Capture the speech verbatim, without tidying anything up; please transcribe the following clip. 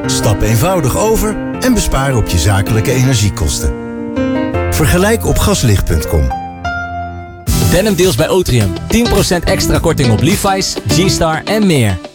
Stap eenvoudig over en bespaar op je zakelijke energiekosten. Vergelijk op gaslicht punt com. Denim deals bij Otrium. tien procent extra korting op Levi's, G-Star en meer.